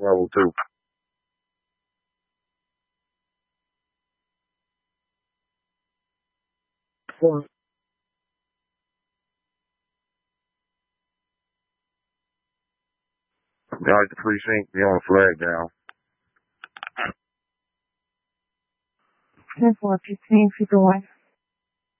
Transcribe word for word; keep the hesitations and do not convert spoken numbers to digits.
level two. All right, the precinct, be on the flag down. ten four, fifteen feet away.